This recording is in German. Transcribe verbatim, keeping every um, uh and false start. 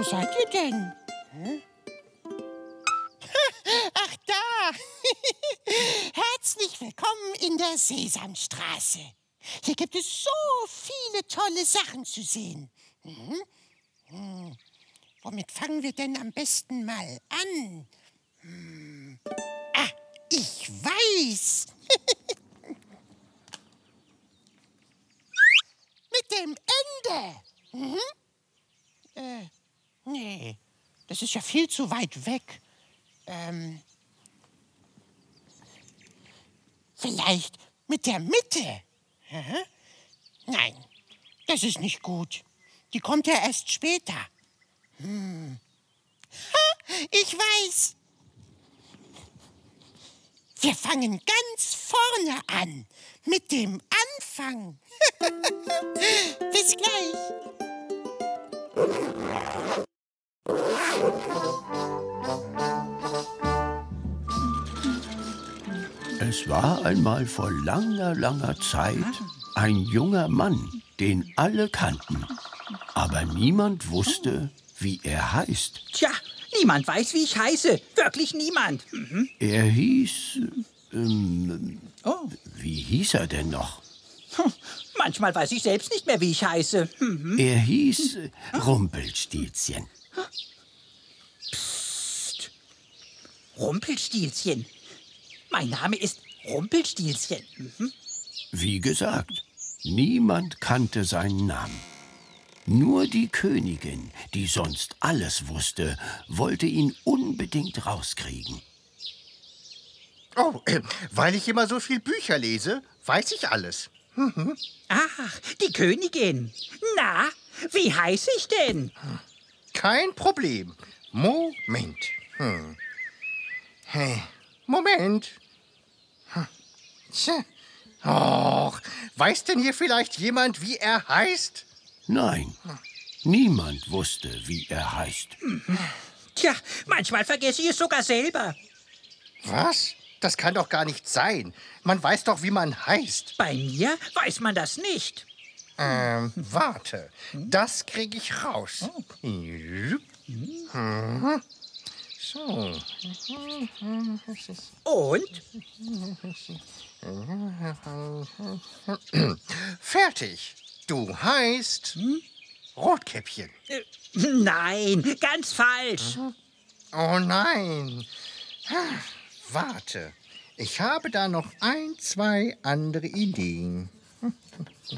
seid ihr denn? Hm? Ach, da! Herzlich willkommen in der Sesamstraße. Hier gibt es so viele tolle Sachen zu sehen. Hm? Hm. Womit fangen wir denn am besten mal an? Hm. Ah, ich weiß! Mit dem Ende! Mhm. Äh, nee, das ist ja viel zu weit weg. Ähm, vielleicht mit der Mitte? Aha. Nein, das ist nicht gut. Die kommt ja erst später. Hm. Ha, ich weiß. Wir fangen ganz vorne an, mit dem Anfang. Bis gleich. Es war einmal vor langer, langer Zeit ein junger Mann, den alle kannten. Aber niemand wusste, wie er heißt. Tja, niemand weiß, wie ich heiße. Wirklich niemand. Mhm. Er hieß... Ähm, oh. Wie hieß er denn noch? Hm, manchmal weiß ich selbst nicht mehr, wie ich heiße. Mhm. Er hieß äh, Rumpelstilzchen. Psst. Rumpelstilzchen. Mein Name ist Rumpelstilzchen. Mhm. Wie gesagt, niemand kannte seinen Namen. Nur die Königin, die sonst alles wusste, wollte ihn unbedingt rauskriegen. Oh, äh, weil ich immer so viel Bücher lese, weiß ich alles. Mhm. Ach, die Königin. Na, wie heiße ich denn? Kein Problem. Moment. Hm. Hey, Moment. Hm. Tja. Och, weiß denn hier vielleicht jemand, wie er heißt? Nein, niemand wusste, wie er heißt. Tja, manchmal vergesse ich es sogar selber. Was? Das kann doch gar nicht sein. Man weiß doch, wie man heißt. Bei mir weiß man das nicht. Ähm, warte. Das kriege ich raus. Mhm. So. Und? Fertig. Du heißt hm? Rotkäppchen. Äh, nein, ganz falsch. Oh nein. Warte. Ich habe da noch ein, zwei andere Ideen.